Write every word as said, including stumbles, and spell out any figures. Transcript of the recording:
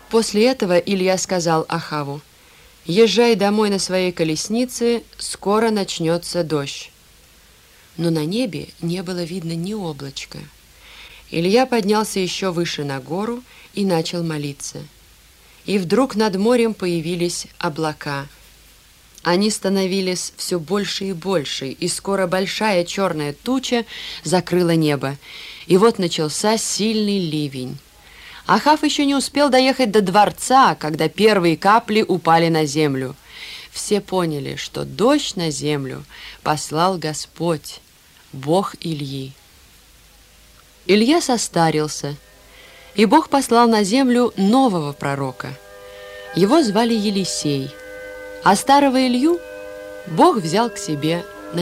После этого Илья сказал Ахаву: «Езжай домой на своей колеснице, скоро начнется дождь». Но на небе не было видно ни облачка. Илья поднялся еще выше на гору и начал молиться. И вдруг над морем появились облака. Они становились все больше и больше, и скоро большая черная туча закрыла небо. И вот начался сильный ливень. Ахав еще не успел доехать до дворца, когда первые капли упали на землю. Все поняли, что дождь на землю послал Господь, Бог Ильи. Илья состарился, и Бог послал на землю нового пророка. Его звали Елисей, а старого Илью Бог взял к себе